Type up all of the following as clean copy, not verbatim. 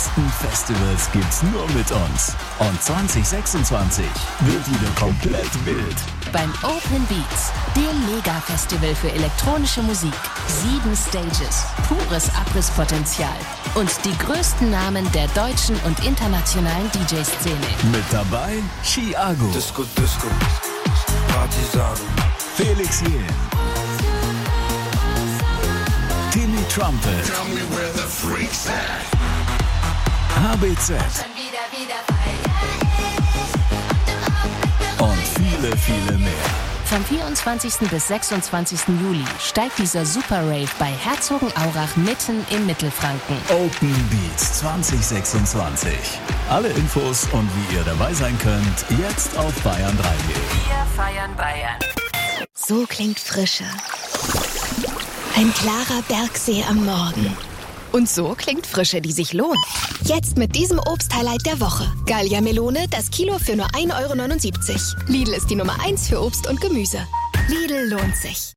besten Festivals gibt's nur mit uns. Und 2026 wird wieder komplett wild. Beim Open Beats, dem Mega-Festival für elektronische Musik. 7 Stages, pures Abrisspotenzial und die größten Namen der deutschen und internationalen DJ-Szene. Mit dabei Chiago, Disco, Partisan, Felix Jähn, Timmy Trumpet, HBZ und viele, viele mehr. Vom 24. bis 26. Juli steigt dieser Super Rave bei Herzogenaurach mitten im Mittelfranken. Open Beats 2026. Alle Infos und wie ihr dabei sein könnt, jetzt auf bayern3.de. Wir feiern Bayern. So klingt Frische. Ein klarer Bergsee am Morgen. Und so klingt Frische, die sich lohnt. Jetzt mit diesem Obst-Highlight der Woche. Gallia Melone, das Kilo für nur 1,79 €. Lidl ist die Nummer 1 für Obst und Gemüse. Lidl lohnt sich.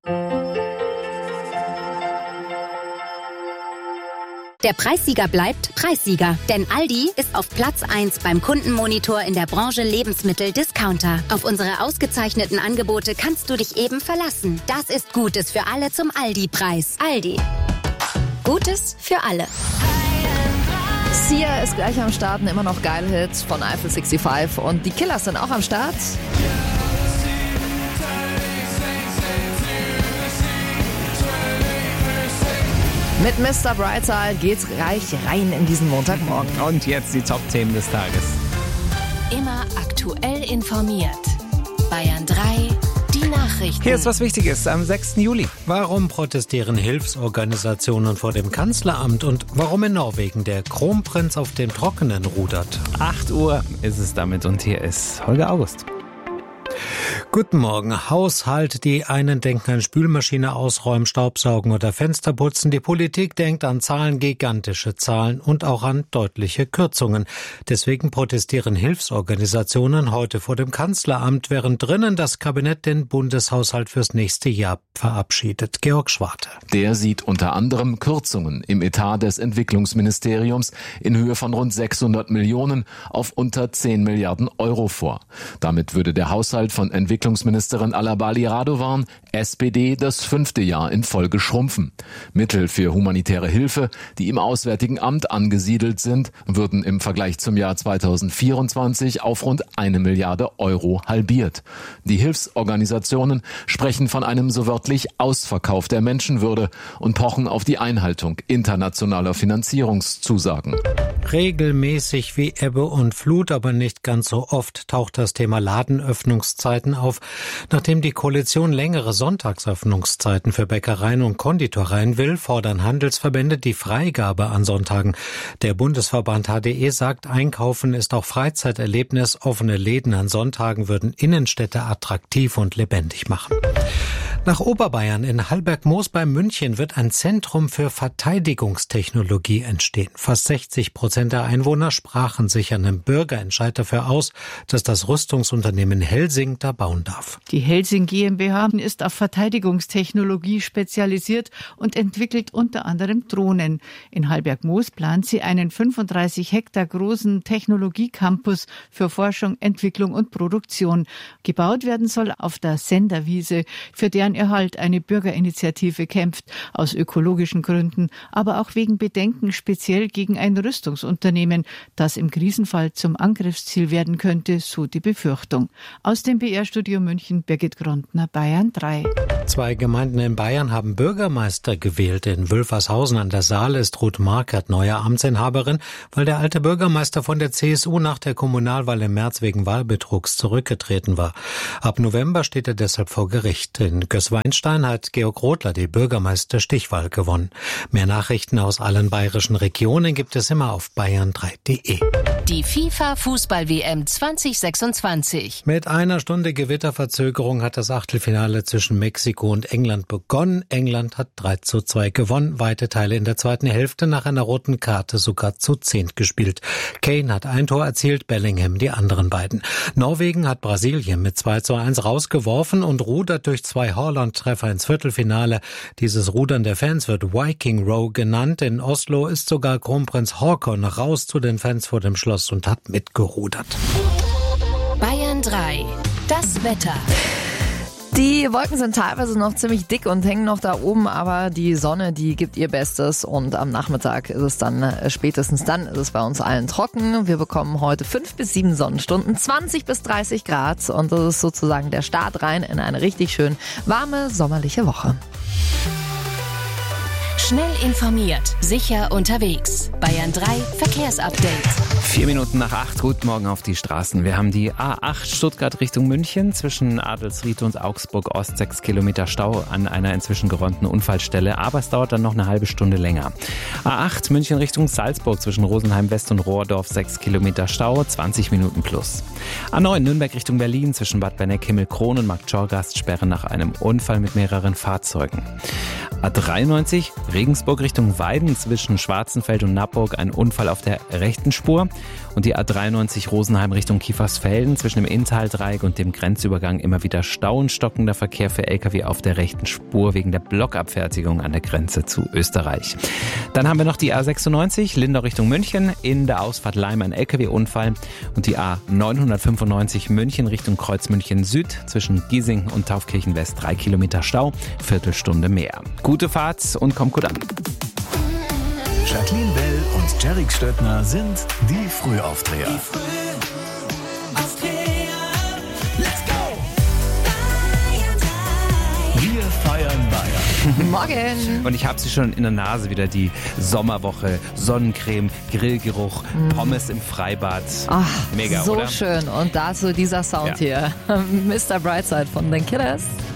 Der Preissieger bleibt Preissieger, denn Aldi ist auf Platz 1 beim Kundenmonitor in der Branche Lebensmittel-Discounter. Auf unsere ausgezeichneten Angebote kannst du dich eben verlassen. Das ist Gutes für alle zum Aldi-Preis. Aldi. Gutes für alle. Sia ist gleich am Starten, immer noch geile Hits von Eiffel 65 und die Killers sind auch am Start. Mit Mr. Brightside geht's gleich rein in diesen Montagmorgen. Und jetzt die Top-Themen des Tages. Immer aktuell informiert. Bayern 3, die Nachrichten. Hier ist was Wichtiges am 6. Juli. Warum protestieren Hilfsorganisationen vor dem Kanzleramt und warum in Norwegen der Kronprinz auf dem Trockenen rudert? 8 Uhr ist es damit und hier ist Holger August. Guten Morgen. Haushalt, die einen denken an Spülmaschine ausräumen, Staubsaugen oder Fenster putzen. Die Politik denkt an Zahlen, gigantische Zahlen und auch an deutliche Kürzungen. Deswegen protestieren Hilfsorganisationen heute vor dem Kanzleramt, während drinnen das Kabinett den Bundeshaushalt fürs nächste Jahr verabschiedet. Georg Schwarte. Der sieht unter anderem Kürzungen im Etat des Entwicklungsministeriums in Höhe von rund 600 Millionen auf unter 10 Milliarden Euro vor. Damit würde der Haushalt von Entwicklungsministerin Alabali Radovan, SPD, das 5. Jahr in Folge schrumpfen. Mittel für humanitäre Hilfe, die im Auswärtigen Amt angesiedelt sind, würden im Vergleich zum Jahr 2024 auf rund 1 Milliarde Euro halbiert. Die Hilfsorganisationen sprechen von einem so wörtlich Ausverkauf der Menschenwürde und pochen auf die Einhaltung internationaler Finanzierungszusagen. Regelmäßig wie Ebbe und Flut, aber nicht ganz so oft taucht das Thema Ladenöffnungszeiten auf, nachdem die Koalition längere Sonntagsöffnungszeiten für Bäckereien und Konditoreien will, fordern Handelsverbände die Freigabe an Sonntagen. Der Bundesverband HDE sagt, Einkaufen ist auch Freizeiterlebnis, offene Läden an Sonntagen würden Innenstädte attraktiv und lebendig machen. Nach Oberbayern in Hallberg-Moos bei München wird ein Zentrum für Verteidigungstechnologie entstehen. Fast 60% der Einwohner sprachen sich an einem Bürgerentscheid dafür aus, dass das Rüstungsunternehmen Helsing da bauen darf. Die Helsing GmbH ist auf Verteidigungstechnologie spezialisiert und entwickelt unter anderem Drohnen. In Hallberg-Moos plant sie einen 35 Hektar großen Technologiecampus für Forschung, Entwicklung und Produktion. Gebaut werden soll auf der Senderwiese, für deren Erhalt eine Bürgerinitiative kämpft, aus ökologischen Gründen, aber auch wegen Bedenken speziell gegen ein Rüstungsunternehmen, das im Krisenfall zum Angriffsziel werden könnte, so die Befürchtung. Aus dem BR-Studio München, Birgit Grondner, Bayern 3. 2 Gemeinden in Bayern haben Bürgermeister gewählt. In Wülfershausen an der Saale ist Ruth Markert neue Amtsinhaberin, weil der alte Bürgermeister von der CSU nach der Kommunalwahl im März wegen Wahlbetrugs zurückgetreten war. Ab November steht er deshalb vor Gericht. In Gößweinstein hat Georg Rothler die Bürgermeister-Stichwahl gewonnen. Mehr Nachrichten aus allen bayerischen Regionen gibt es immer auf bayern3.de. Die FIFA-Fußball-WM 2026. Mit einer Stunde Gewitterverzögerung hat das Achtelfinale zwischen Mexiko und England begonnen. England hat 3:2 gewonnen, weite Teile in der zweiten Hälfte nach einer roten Karte sogar zu 10 gespielt. Kane hat ein Tor erzielt, Bellingham die anderen beiden. Norwegen hat Brasilien mit 2:1 rausgeworfen und rudert durch 2 Haaland-Treffer ins Viertelfinale. Dieses Rudern der Fans wird Viking Row genannt. In Oslo ist sogar Kronprinz Haakon raus zu den Fans vor dem Schloss und hat mitgerudert. Bayern 3. Das Wetter. Die Wolken sind teilweise noch ziemlich dick und hängen noch da oben, aber die Sonne, die gibt ihr Bestes und am Nachmittag ist es dann, spätestens dann ist es bei uns allen trocken. Wir bekommen heute 5 bis 7 Sonnenstunden, 20 bis 30 Grad und das ist sozusagen der Start rein in eine richtig schön warme, sommerliche Woche. Schnell informiert, sicher unterwegs. Bayern 3 Verkehrsupdate. 4 Minuten nach 8, guten Morgen auf die Straßen. Wir haben die A8 Stuttgart Richtung München zwischen Adelsried und Augsburg Ost 6 Kilometer Stau an einer inzwischen geräumten Unfallstelle, aber es dauert dann noch eine halbe Stunde länger. A8 München Richtung Salzburg zwischen Rosenheim West und Rohrdorf 6 Kilometer Stau, 20 Minuten plus. A9 Nürnberg Richtung Berlin zwischen Bad Benneck, Himmelkron und Marktschorgast Sperre nach einem Unfall mit mehreren Fahrzeugen. A93 Regensburg Richtung Weiden zwischen Schwarzenfeld und Nappburg ein Unfall auf der rechten Spur und die A93 Rosenheim Richtung Kiefersfelden zwischen dem Inntal-Dreieck und dem Grenzübergang immer wieder Stau und stockender Verkehr für Lkw auf der rechten Spur wegen der Blockabfertigung an der Grenze zu Österreich. Dann haben wir noch die A96 Lindau Richtung München, in der Ausfahrt Leim ein Lkw-Unfall und die A995 München Richtung Kreuzmünchen Süd zwischen Giesing und Taufkirchen West 3 Kilometer Stau, Viertelstunde mehr. Gute Fahrt und kommt gut an. Jacqueline Bell und Jerick Stöttner sind die Frühaufdreher. Wir feiern Bayern. Morgen. Und ich habe sie schon in der Nase wieder, die Sommerwoche, Sonnencreme, Grillgeruch, Pommes im Freibad. Ach, mega, so oder? schön. Und dazu dieser Sound hier. Mr. Brightside von den Killers.